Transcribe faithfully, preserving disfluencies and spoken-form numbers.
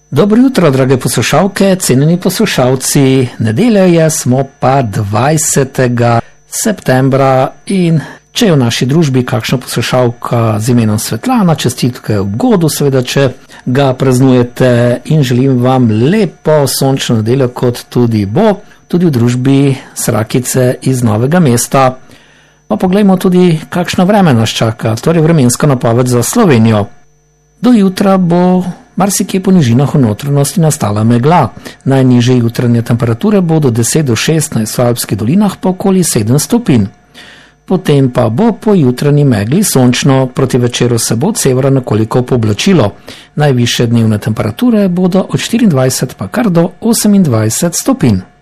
Dobro jutro, drage poslušalke, cenjeni poslušalci. Nedelja je, smo pa dvajsetega septembra in če je v naši družbi kakšna poslušalka z imenom Svetlana, čestitke ob godu, seveda, če ga praznujete, in želim vam lepo sončno nedeljo, kot tudi bo, tudi v družbi Srakice iz Novega mesta. Pa poglejmo tudi, kakšno vreme nas čaka, torej vremenska napoved za Slovenijo. Do jutra bo marsikje po nižinah v notranjosti nastala megla. Najnižje jutranje temperature bodo deset do šestnajst, v Alpskih dolinah pa okoli sedem stopinj. Potem pa bo po jutranji megli sončno, proti večeru se bo od severa nekoliko pooblačilo. Najvišje dnevne temperature bodo od štiriindvajset pa kar do osemindvajset stopinj.